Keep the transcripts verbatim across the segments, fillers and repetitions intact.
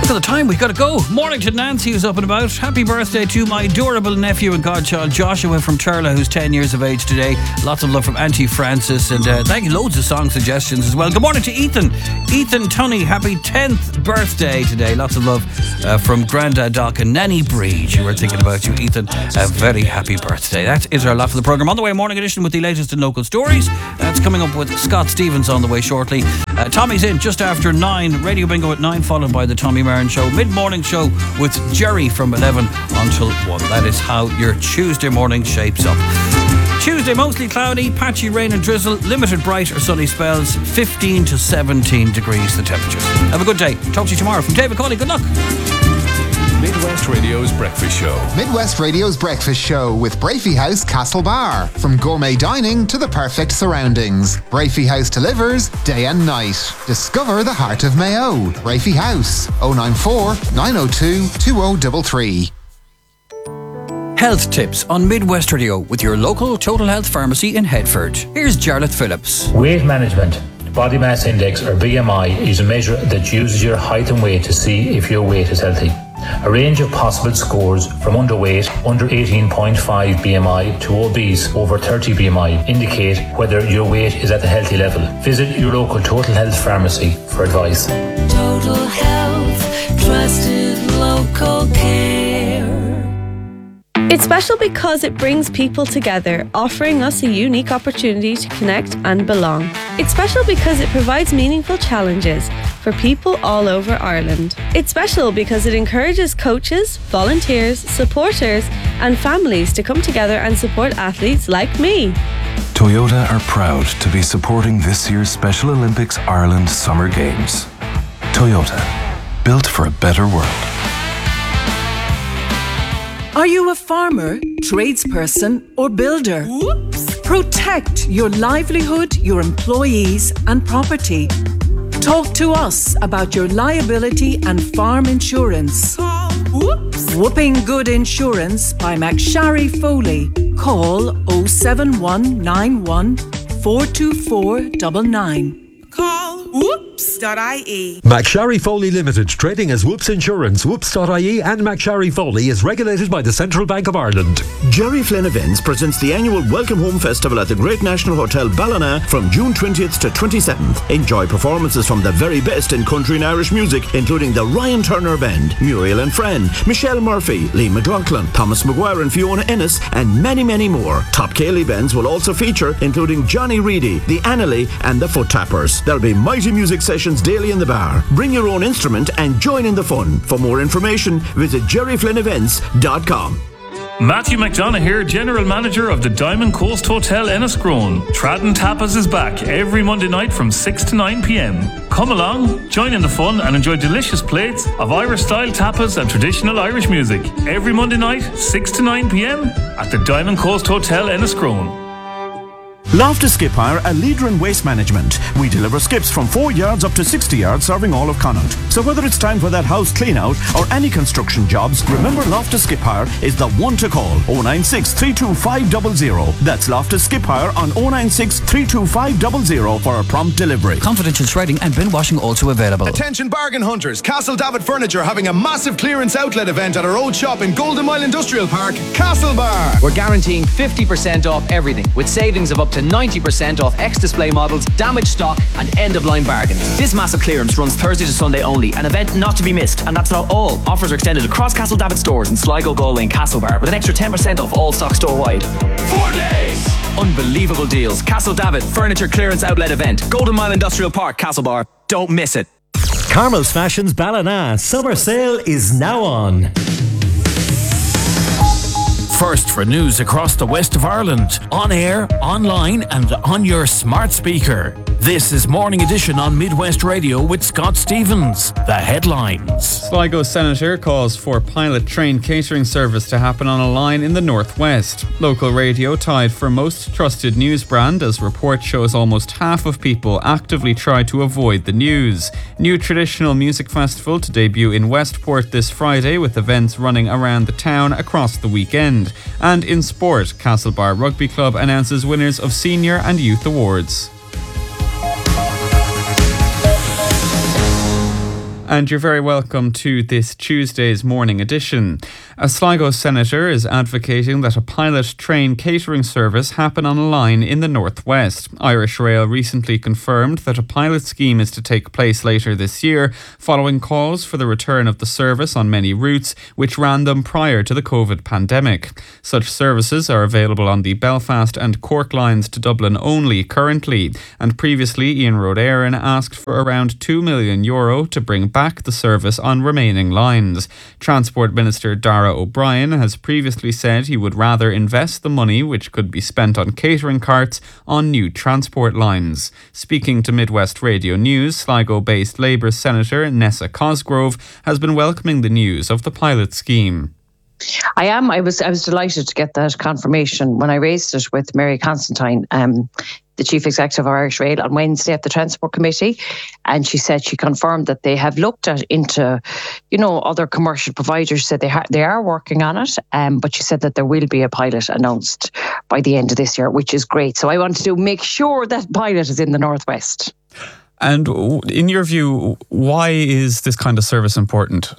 Look at the time, we've got to go. Morning to Nancy, who's up and about. Happy birthday to my adorable nephew and godchild Joshua from Turla, who's ten years of age today. Lots of love from Auntie Francis, and uh, thank you, loads of song suggestions as well. Good morning to Ethan. Ethan Tunney, happy tenth birthday today. Lots of love uh, from Grandad Doc and Nanny Breed. You were thinking about you, Ethan. A very happy birthday. That is our lot for the programme. On the way, morning edition with the latest in local stories. That's coming up with Scott Stevens on the way shortly. Uh, Tommy's in just after nine. Radio Bingo at nine, followed by the Tommy Marin Show. Mid-morning show with Jerry from eleven until one. That is how your Tuesday morning shapes up. Tuesday, mostly cloudy, patchy rain and drizzle, limited bright or sunny spells, fifteen to seventeen degrees the temperatures. Have a good day. Talk to you tomorrow. From David Cawley, good luck. Midwest Radio's Breakfast Show. Midwest Radio's Breakfast Show with Brafey House Castlebar. From gourmet dining to the perfect surroundings, Brafey House delivers day and night. Discover the heart of Mayo. Brafey House, oh nine four, nine oh two, two oh three three. Health tips on Midwest Radio with your local Total Health Pharmacy in Headford. Here's Jarlath Phillips. Weight management. Body mass index, or B M I, is a measure that uses your height and weight to see if your weight is healthy. A range of possible scores from underweight, under eighteen point five B M I, to obese, over thirty B M I, indicate whether your weight is at the healthy level. Visit your local Total Health Pharmacy for advice. Total Health, trusted local care. It's special because it brings people together, offering us a unique opportunity to connect and belong. It's special because it provides meaningful challenges for people all over Ireland. It's special because it encourages coaches, volunteers, supporters and families to come together and support athletes like me. Toyota are proud to be supporting this year's Special Olympics Ireland Summer Games. Toyota, built for a better world. Are you a farmer, tradesperson or builder? Whoops. Protect your livelihood, your employees and property. Talk to us about your liability and farm insurance. Call Whoops. Whooping Good Insurance by McSharry Foley. Call oh seven one nine one, four two four nine nine. Call whoops dot I E. McSharry Foley Limited, trading as Whoops Insurance. Whoops dot I E and McSharry Foley is regulated by the Central Bank of Ireland. Jerry Flynn Events presents the annual Welcome Home Festival at the Great National Hotel Ballina from June twentieth to twenty-seventh. Enjoy performances from the very best in country and Irish music, including the Ryan Turner Band, Muriel and Friend, Michelle Murphy, Lee McLaughlin, Thomas Maguire and Fiona Ennis, and many, many more. Top Cayley bands will also feature, including Johnny Reedy, the Annalee and the Foot Tappers. There'll be mighty music sessions daily in the bar. Bring your own instrument and join in the fun. For more information, visit jerry flynn events dot com. Matthew McDonough here, General Manager of the Diamond Coast Hotel Enniscrone. Tradden Tapas is back every Monday night from six to nine p.m. Come along, join in the fun and enjoy delicious plates of Irish-style tapas and traditional Irish music. Every Monday night, six to nine p.m. at the Diamond Coast Hotel Enniscrone. Loftus Skip Hire, a leader in waste management. We deliver skips from four yards up to sixty yards, serving all of Connaught. So whether it's time for that house clean out or any construction jobs, remember Loftus Skip Hire is the one to call. oh nine six, three two five zero zero. That's Loftus Skip Hire on oh nine six, three two five zero zero for a prompt delivery. Confidential shredding and bin washing also available. Attention bargain hunters, Castle David Furniture having a massive clearance outlet event at our old shop in Golden Mile Industrial Park, Castlebar. We're guaranteeing fifty percent off everything, with savings of up to ninety percent off ex-display models, damaged stock and end-of-line bargains. This massive clearance runs Thursday to Sunday only, an event not to be missed. And that's not all. Offers are extended across Castle David stores in Sligo, Galway and Castlebar, with an extra ten percent off all stock store-wide. Four days! Unbelievable deals. Castle David Furniture Clearance Outlet Event, Golden Mile Industrial Park, Castlebar. Don't miss it. Carmel's Fashions Ballina summer sale is now on. First for news across the west of Ireland, on air, online and on your smart speaker. This is Morning Edition on Midwest Radio with Scott Stevens. The headlines. Sligo Senator calls for pilot train catering service to happen on a line in the northwest. Local radio tied for most trusted news brand as report shows almost half of people actively try to avoid the news. New traditional music festival to debut in Westport this Friday with events running around the town across the weekend. And in sport, Castlebar Rugby Club announces winners of senior and youth awards. And you're very welcome to this Tuesday's morning edition. A Sligo senator is advocating that a pilot train catering service happen on a line in the northwest. Irish Rail recently confirmed that a pilot scheme is to take place later this year, following calls for the return of the service on many routes which ran them prior to the COVID pandemic. Such services are available on the Belfast and Cork lines to Dublin only currently, and previously Ian Road Éireann asked for around two million euro to bring back back the service on remaining lines. Transport Minister Dara O'Brien has previously said he would rather invest the money which could be spent on catering carts on new transport lines. Speaking to Midwest Radio News, Sligo-based Labour Senator Nessa Cosgrove has been welcoming the news of the pilot scheme. I am. I was I was delighted to get that confirmation when I raised it with Mary Constantine, um, the Chief Executive of Irish Rail, on Wednesday at the Transport Committee. And she said she confirmed that they have looked at into, you know, other commercial providers. She said they, ha- they are working on it, um, but she said that there will be a pilot announced by the end of this year, which is great. So I wanted to make sure that pilot is in the Northwest. And in your view, why is this kind of service important?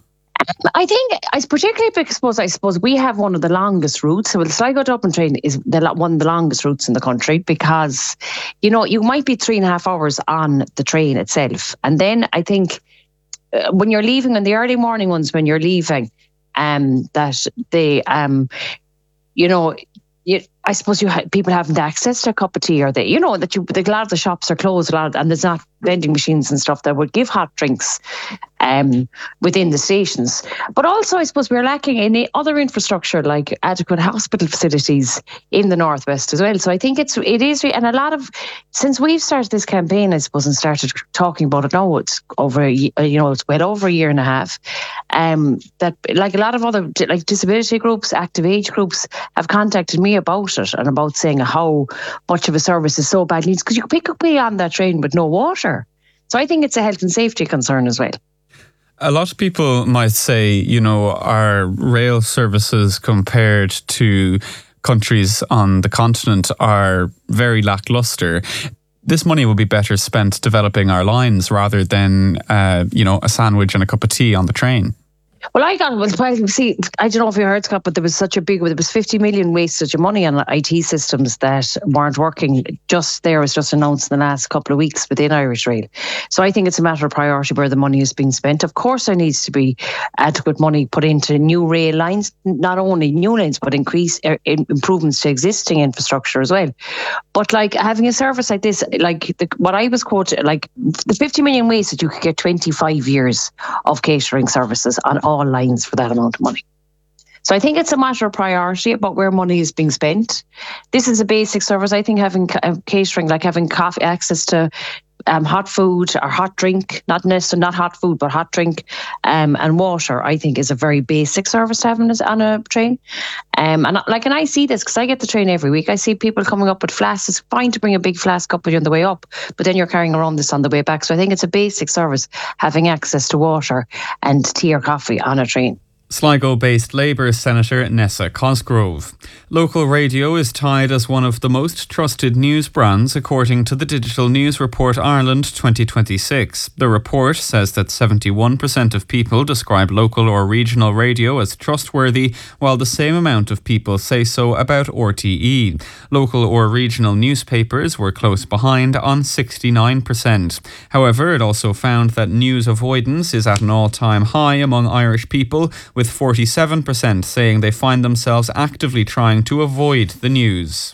I think, I particularly because I suppose we have one of the longest routes. So the Sligo Dublin train is the, one of the longest routes in the country because, you know, you might be three and a half hours on the train itself. And then I think uh, when you're leaving in the early morning ones, when you're leaving, um, that they, um, you know, you, I suppose you ha- people haven't access to a cup of tea, or they, you know, that you, the, a lot of the shops are closed, a lot of, and there's not vending machines and stuff that would give hot drinks um, within the stations. But also, I suppose we're lacking in other infrastructure like adequate hospital facilities in the Northwest as well. So I think it's it is, and a lot of since we've started this campaign, I suppose, and started talking about it now, it's over, a, you know, it's well over a year and a half. Um, that like a lot of other like disability groups, active age groups have contacted me about it and about saying how much of a service is so badly needs, because you can pick up me on that train with no water. So I think it's a health and safety concern as well. A lot of people might say, you know, our rail services compared to countries on the continent are very lackluster. This money will be better spent developing our lines rather than, uh, you know, a sandwich and a cup of tea on the train. Well, I got, well, see, I don't know if you heard, Scott, but there was such a big, there was fifty million wastage of money on I T systems that weren't working. Just there was just announced in the last couple of weeks within Irish Rail. So I think it's a matter of priority where the money is being spent. Of course, there needs to be adequate money put into new rail lines, not only new lines, but increase er, improvements to existing infrastructure as well. But like having a service like this, like the, what I was quoted, like the fifty million wastage, you could get twenty-five years of catering services on all lines for that amount of money. So I think it's a matter of priority about where money is being spent. This is a basic service. I think having uh, catering, like having coffee, access to um, hot food or hot drink, not necessarily not hot food, but hot drink um, and water, I think is a very basic service to have on a, on a train. Um, and like, and I see this because I get the train every week. I see people coming up with flasks. It's fine to bring a big flask up with you on the way up, but then you're carrying around this on the way back. So I think it's a basic service, having access to water and tea or coffee on a train. Sligo-based Labour Senator Nessa Cosgrove. Local radio is tied as one of the most trusted news brands according to the Digital News Report Ireland twenty twenty-six. The report says that seventy-one percent of people describe local or regional radio as trustworthy, while the same amount of people say so about R T E. Local or regional newspapers were close behind on sixty-nine percent. However, it also found that news avoidance is at an all-time high among Irish people, with forty-seven percent saying they find themselves actively trying to avoid the news.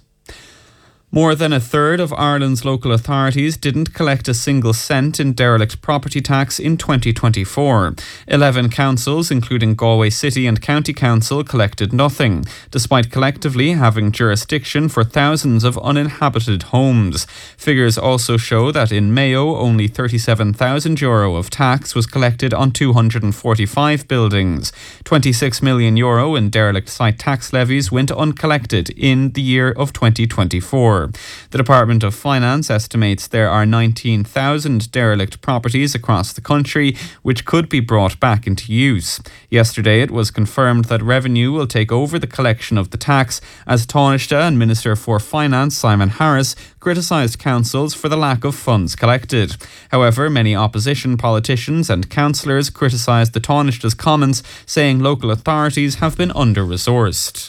More than a third of Ireland's local authorities didn't collect a single cent in derelict property tax in twenty twenty-four. Eleven councils, including Galway City and County Council, collected nothing, despite collectively having jurisdiction for thousands of uninhabited homes. Figures also show that in Mayo, only thirty-seven thousand euro of tax was collected on two hundred forty-five buildings. twenty-six million euro in derelict site tax levies went uncollected in the year of twenty twenty-four. December. The Department of Finance estimates there are nineteen thousand derelict properties across the country which could be brought back into use. Yesterday it was confirmed that Revenue will take over the collection of the tax as Taoiseach and Minister for Finance Simon Harris criticised councils for the lack of funds collected. However, many opposition politicians and councillors criticised the Taoiseach's comments, saying local authorities have been under-resourced.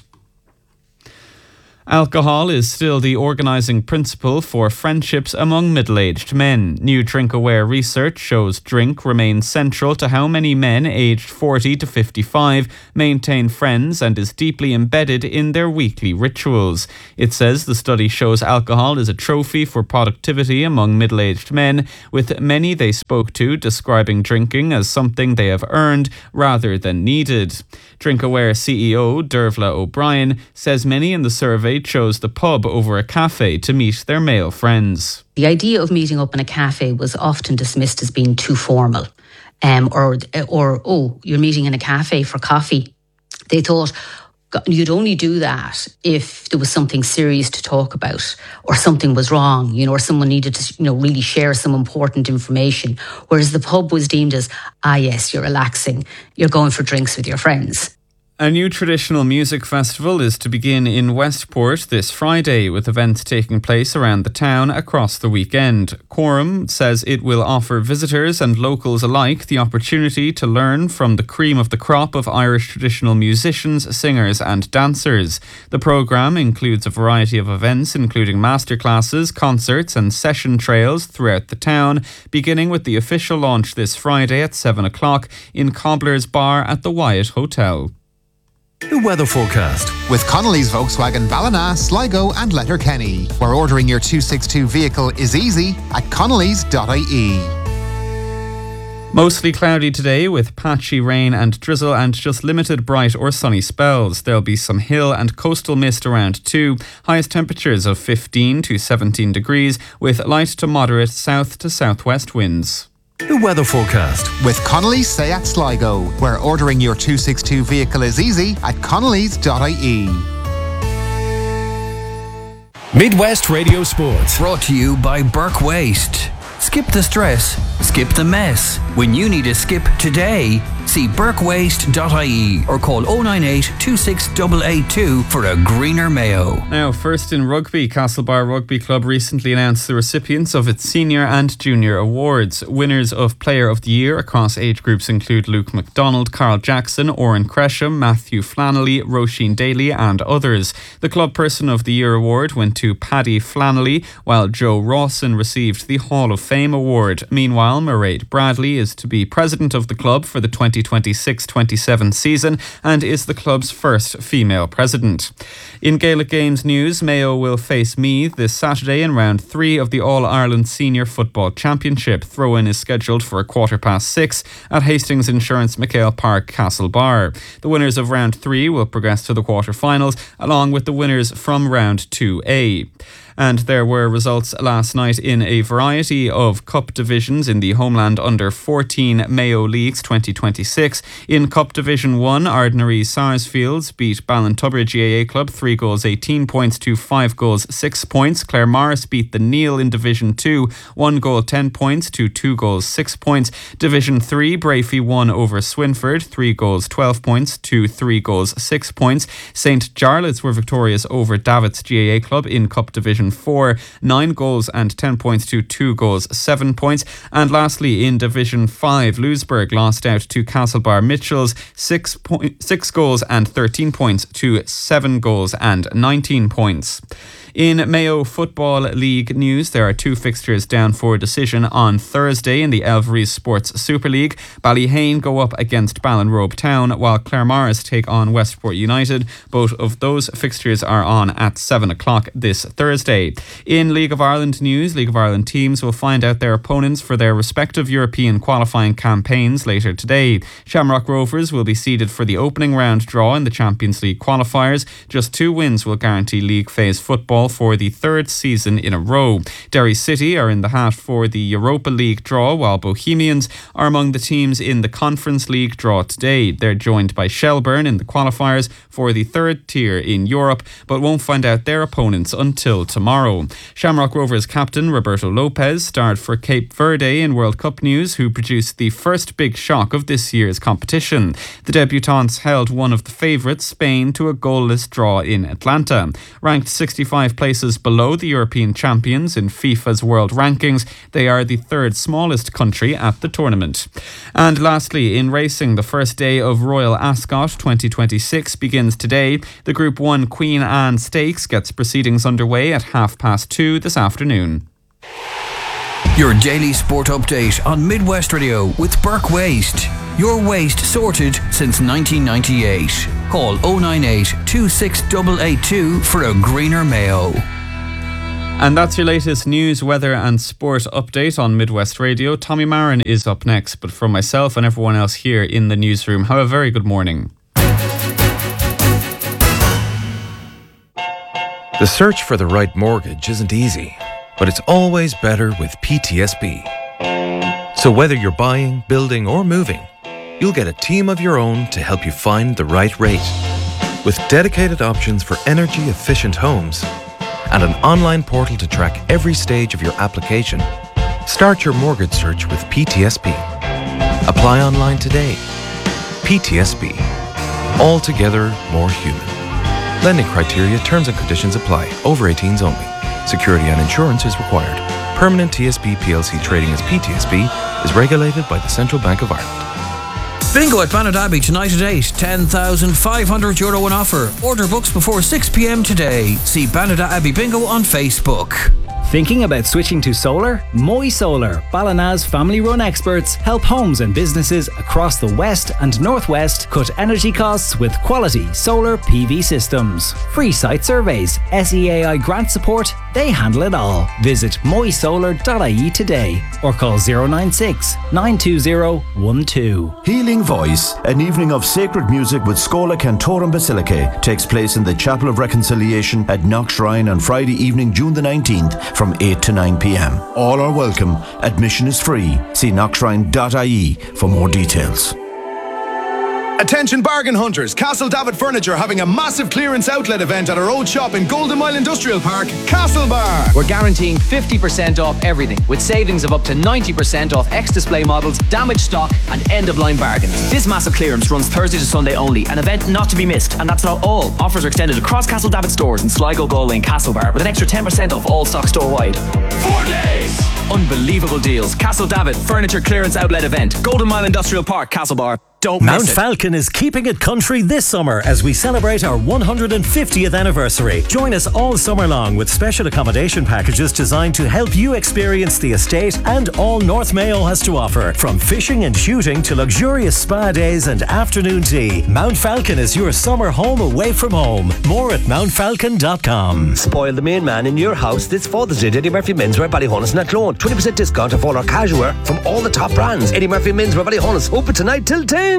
Alcohol is still the organising principle for friendships among middle-aged men. New Drink-Aware research shows drink remains central to how many men aged forty to fifty-five maintain friends and is deeply embedded in their weekly rituals. It says the study shows alcohol is a trophy for productivity among middle-aged men, with many they spoke to describing drinking as something they have earned rather than needed. Drink-Aware C E O Dervla O'Brien says many in the survey chose the pub over a cafe to meet their male friends. The idea of meeting up in a cafe was often dismissed as being too formal. Um, or, or, oh, you're meeting in a cafe for coffee. They thought you'd only do that if there was something serious to talk about or something was wrong, you know, or someone needed to, you know, really share some important information. Whereas the pub was deemed as, ah, yes, you're relaxing, you're going for drinks with your friends. A new traditional music festival is to begin in Westport this Friday, with events taking place around the town across the weekend. Quorum says it will offer visitors and locals alike the opportunity to learn from the cream of the crop of Irish traditional musicians, singers and dancers. The programme includes a variety of events, including masterclasses, concerts and session trails throughout the town, beginning with the official launch this Friday at seven o'clock in Cobbler's Bar at the Wyatt Hotel. The weather forecast. With Connolly's Volkswagen Ballina, Sligo and Letterkenny, where ordering your two sixty-two vehicle is easy at connellys dot I E. Mostly cloudy today with patchy rain and drizzle and just limited bright or sunny spells. There'll be some hill and coastal mist around too. Highest temperatures of fifteen to seventeen degrees with light to moderate south to southwest winds. The weather forecast. With Connolly's Seat Sligo, where ordering your two sixty-two vehicle is easy at connellys dot I E. Midwest Radio Sports. Brought to you by Burke Waste. Skip the stress, skip the mess. When you need a skip today, see burke waste dot I E or call oh nine eight, two six eight eight two for a greener Mayo. Now, first in rugby, Castlebar Rugby Club recently announced the recipients of its senior and junior awards. Winners of Player of the Year across age groups include Luke MacDonald, Carl Jackson, Oren Cresham, Matthew Flannelly, Roisin Daly and others. The Club Person of the Year award went to Paddy Flannelly, while Joe Rawson received the Hall of Fame award. Meanwhile, Mairead Bradley is to be president of the club for the twenty twenty-six twenty-seven season and is the club's first female president. In Gaelic Games news, Mayo will face Meath this Saturday in round three of the All-Ireland Senior Football Championship. Throw-in is scheduled for a quarter past six at Hastings Insurance McHale Park, Castlebar. The winners of round three will progress to the quarter-finals, along with the winners from round two A. And there were results last night in a variety of cup divisions in the Homeland Under fourteen Mayo Leagues twenty twenty-six. In Cup Division one, Ardnary Sarsfields beat Ballintubber G A A Club three goals eighteen points to five goals six points. Clare Morris beat the Neil in Division two one goal ten points to two goals six points. Division three, Brafey won over Swinford three goals twelve points to three goals six points. Saint Jarlath's were victorious over Davitt's G A A Club in Cup Division four, nine goals and ten points to two goals seven points. And lastly, in Division five, Louisburg lost out to Castlebar Mitchells six, point, six goals and thirteen points to seven goals and nineteen points. In Mayo Football League news, there are two fixtures down for decision on Thursday in the Elveries Sports Super League. Ballyhane go up against Ballinrobe Town, while Claremorris take on Westport United. Both of those fixtures are on at seven o'clock this Thursday. In League of Ireland news, League of Ireland teams will find out their opponents for their respective European qualifying campaigns later today. Shamrock Rovers will be seeded for the opening round draw in the Champions League qualifiers. Just two wins will guarantee league phase football final for the third season in a row. Derry City are in the hat for the Europa League draw, while Bohemians are among the teams in the Conference League draw today. They're joined by Shelburne in the qualifiers for the third tier in Europe, but won't find out their opponents until tomorrow. Shamrock Rovers captain Roberto Lopez starred for Cape Verde in World Cup News, who produced the first big shock of this year's competition. The debutants held one of the favourites, Spain, to a goalless draw in Atlanta. Ranked sixty-five places below the European champions in FIFA's world rankings, they are the third smallest country at the tournament. And lastly, in racing, the first day of Royal Ascot twenty twenty-six begins today. The Group one Queen Anne Stakes gets proceedings underway at half past two this afternoon. Your daily sport update on Midwest Radio with Burke Waste. Your waste sorted since nineteen ninety-eight. Call oh nine eight, two six eight eight two for a greener Mayo. And that's your latest news, weather and sport update on Midwest Radio. Tommy Marin is up next, but for myself and everyone else here in the newsroom, have a very good morning. The search for the right mortgage isn't easy, but it's always better with P T S B. So whether you're buying, building or moving, you'll get a team of your own to help you find the right rate. With dedicated options for energy-efficient homes and an online portal to track every stage of your application, start your mortgage search with P T S B. Apply online today. P T S B. Altogether more human. Lending criteria, terms and conditions apply. Over eighteens only. Security and insurance is required. Permanent T S B P L C trading as P T S B is regulated by the Central Bank of Ireland. Bingo at Bannadabbey tonight at eight. ten thousand five hundred euro on offer. Order books before six p.m. today. See Bannadabbey Bingo on Facebook. Thinking about switching to solar? Moy Solar, Ballina's family-run experts, help homes and businesses across the west and northwest cut energy costs with quality solar P V systems. Free site surveys, S E A I grant support, they handle it all. Visit moy solar dot I E today or call zero nine six, nine two zero, one two. Healing Voice, an evening of sacred music with Schola Cantorum Basilicae, takes place in the Chapel of Reconciliation at Knockshrine on Friday evening, June the nineteenth, from eight to nine p.m. All are welcome. Admission is free. See knockshrine dot I E for more details. Attention bargain hunters, Castle David Furniture having a massive clearance outlet event at our old shop in Golden Mile Industrial Park, Castlebar. We're guaranteeing fifty percent off everything, with savings of up to ninety percent off ex-display models, damaged stock and end-of-line bargains. This massive clearance runs Thursday to Sunday only, an event not to be missed, and that's not all. Offers are extended across Castle David stores in Sligo, Galway and Castlebar, with an extra ten percent off all stock store-wide. Four days! Unbelievable deals. Castle David Furniture Clearance Outlet Event, Golden Mile Industrial Park, Castlebar. Don't Mount miss it. Falcon is keeping it country this summer as we celebrate our one hundred fiftieth anniversary. Join us all summer long with special accommodation packages designed to help you experience the estate and all North Mayo has to offer. From fishing and shooting to luxurious spa days and afternoon tea, Mount Falcon is your summer home away from home. More at mount falcon dot com. Spoil the main man in your house this Father's Day. Eddie Murphy Menswear, Ballyhonus and Athlone. twenty percent discount off all our casual wear from all the top brands. Eddie Murphy Menswear, Ballyhonus. Open tonight till ten.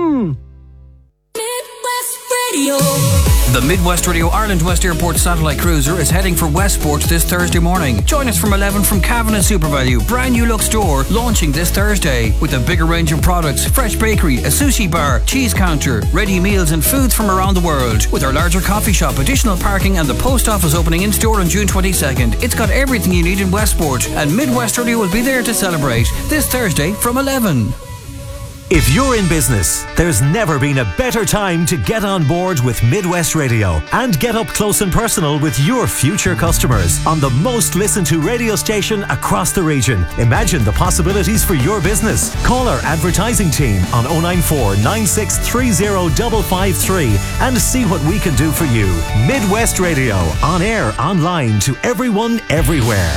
Midwest Radio. The Midwest Radio Ireland West Airport satellite cruiser is heading for Westport this Thursday morning. Join us from eleven from Cavan and SuperValue. Brand new look store launching this Thursday with a bigger range of products, fresh bakery, a sushi bar, cheese counter, ready meals and foods from around the world. With our larger coffee shop, additional parking and the post office opening in store on June twenty-second. It's got everything you need in Westport, and Midwest Radio will be there to celebrate this Thursday from eleven. If you're in business, there's never been a better time to get on board with Midwest Radio and get up close and personal with your future customers on the most listened to radio station across the region. Imagine the possibilities for your business. Call our advertising team on oh nine four, nine six three oh, five five three and see what we can do for you. Midwest Radio, on air, online, to everyone, everywhere.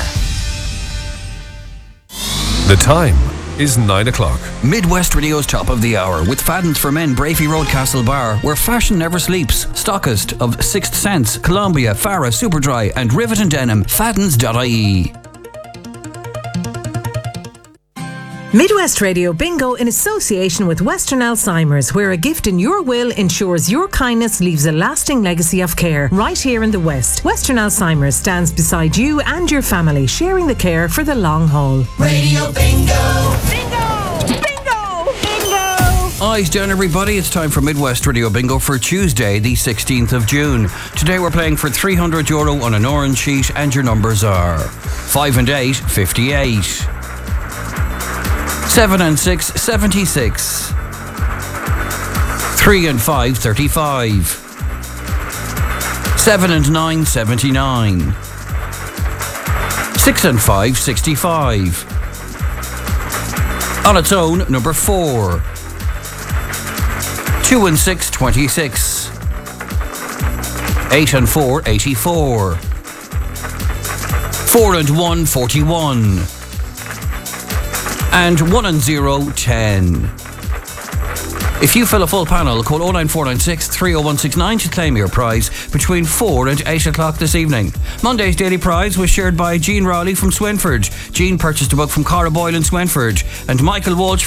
The time is nine o'clock. Midwest Radio's top of the hour with Fadden's for Men, Brafey Road, Castlebar, where fashion never sleeps. Stockist of Sixth Sense, Columbia, Farah, Superdry and Rivet and Denim. Faddens dot I E. Midwest Radio Bingo in association with Western Alzheimer's, where a gift in your will ensures your kindness leaves a lasting legacy of care. Right here in the West, Western Alzheimer's stands beside you and your family, sharing the care for the long haul. Radio Bingo! Eyes down, everybody. It's time for Midwest Radio Bingo for Tuesday, the sixteenth of June. Today we're playing for three hundred euro on an orange sheet, and your numbers are five and eight, fifty-eight. seven and six, seventy-six. three and five, thirty-five. seven and nine, seventy-nine. six and five, sixty-five. On its own, number four. two and six, twenty-six. eight and four, eighty-four. four and one, forty-one. And one and zero, ten. If you fill a full panel, call oh nine four nine six, three oh one six nine to claim your prize between four and eight o'clock this evening. Monday's daily prize was shared by Jean Rowley from Swinford. Jean purchased a book from Cara Boyle in Swinford, and Michael Walsh